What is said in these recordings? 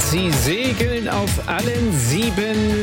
Sie segeln auf allen 7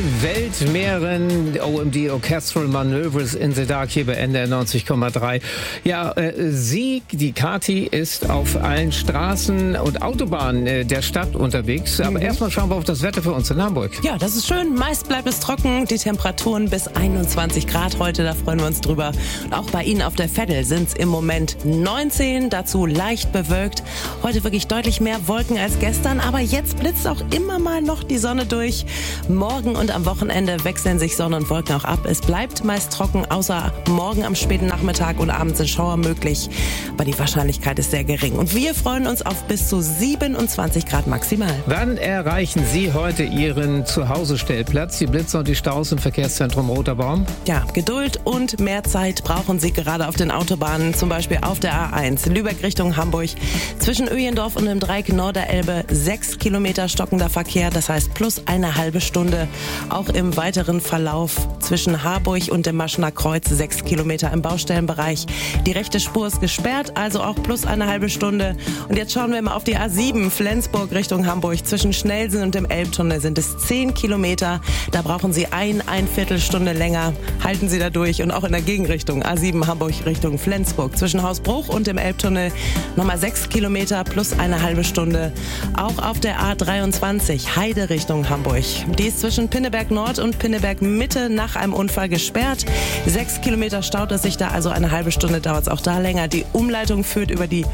Weltmeeren. OMD Orchestral Maneuvers in the Dark hier bei NDR 90,3. Ja, sie, die Kathi, ist auf allen Straßen und Autobahnen der Stadt unterwegs. Aber erstmal schauen wir auf das Wetter für uns in Hamburg. Ja, das ist schön. Meist bleibt es trocken. Die Temperaturen bis 21 Grad heute, da freuen wir uns drüber. Und auch bei Ihnen auf der Veddel sind es im Moment 19, dazu leicht bewölkt. Heute wirklich deutlich mehr Wolken als gestern, aber jetzt blitzt auch immer mal noch die Sonne durch. Morgen und am Wochenende wechseln sich Sonne und Wolken auch ab. Es bleibt meist trocken, außer morgen am späten Nachmittag und abends sind Schauer möglich. Aber die Wahrscheinlichkeit ist sehr gering. Und wir freuen uns auf bis zu 27 Grad maximal. Wann erreichen Sie heute Ihren Zuhause-Stellplatz? Die Blitzer und die Staus im Verkehrszentrum Roter Baum? Ja, Geduld und mehr Zeit brauchen Sie gerade auf den Autobahnen, zum Beispiel auf der A1 Lübeck Richtung Hamburg. Zwischen Öjendorf und dem Dreieck Norderelbe 6 Kilometer stockender Verkehr, das heißt plus eine halbe Stunde. Auch im weiteren Verlauf zwischen Harburg und dem Maschener Kreuz 6 Kilometer im Baustellenbereich. Die rechte Spur ist gesperrt, also auch plus eine halbe Stunde. Und jetzt schauen wir mal auf die A7 Flensburg Richtung Hamburg. Zwischen Schnellsinn und dem Elbtunnel sind es 10 Kilometer. Da brauchen Sie ein Viertelstunde länger. Halten Sie da durch. Und auch in der Gegenrichtung A7 Hamburg Richtung Flensburg. Zwischen Hausbruch und dem Elbtunnel nochmal 6 Kilometer plus eine halbe Stunde. Auch auf der A23 Heide Richtung Hamburg. Die ist zwischen Pinneberg Nord und Pinneberg Mitte nach einem Unfall gesperrt. 6 Kilometer staut es sich da, also eine halbe Stunde dauert es auch da länger. Die Umleitung führt über die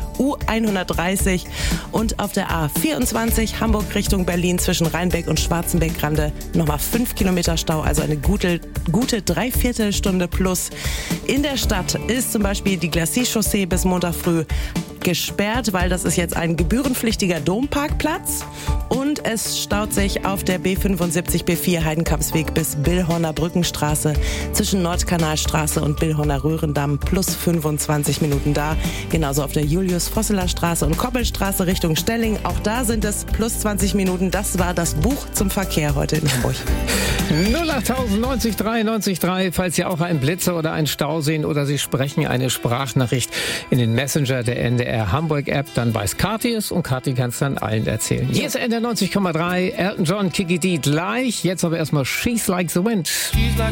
U130 und auf der A24 Hamburg Richtung Berlin zwischen Rheinbeck und Schwarzenberg-Grande nochmal 5 Kilometer Stau, also eine gute Dreiviertelstunde plus. In der Stadt ist zum Beispiel die Glacis-Chaussee bis Montag früh gesperrt, weil das ist jetzt ein gebührenpflichtiger Domparkplatz und es staut sich auf der B75 B4 Heidenkampsweg bis Billhorner Brückenstraße zwischen Nordkanalstraße und Billhorner Röhrendamm plus 25 Minuten da. Genauso auf der Julius-Vosseler Straße und Koppelstraße Richtung Stelling. Auch da sind es plus 20 Minuten. Das war das Buch zum Verkehr heute in Hamburg. 08000 90 3 90 3, falls Sie auch einen Blitzer oder einen Stau sehen oder Sie sprechen eine Sprachnachricht in den Messenger der NDR Hamburg App, dann weiß Kathi es und Kathi kann es dann allen erzählen. Hier ist NDR 90,3, Elton John, Kiki D gleich. Jetzt aber erstmal She's Like the Wind.